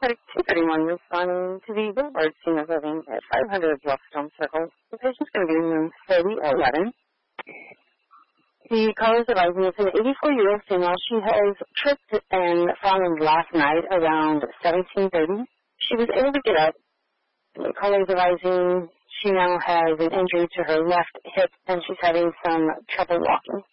At 2:31, responding to the billboard scene of living at 500 Bluffstone Circle. The patient's going to be in room 3011. The caller is advising it's an 84-year-old female. She has tripped and fallen last night around 17:30. She was able to get up. The caller is advising she now has an injury to her left hip and she's having some trouble walking.